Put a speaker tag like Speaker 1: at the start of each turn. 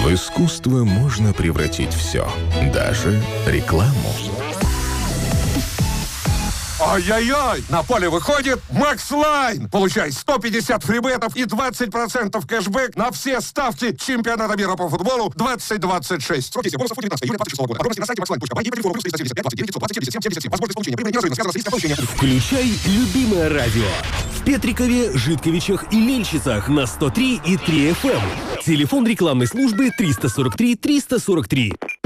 Speaker 1: В искусство можно превратить все, даже рекламу.
Speaker 2: Ай-яй-яй! На поле выходит Макс Лайн! Получай 150 фрибетов и 20% кэшбэк на все ставки чемпионата мира по футболу 2026. Сроки действия бонусов по 19 июля 2026 года. Подробности на сайте maxline.by и по телефону +375 29 920 77 77. Возможность получения премии неразрывно связана с риском получения.
Speaker 3: Включай любимое радио. В Петрикове, Житковичах и Мельчицах на 103,3 FM. Телефон рекламной службы 343 343.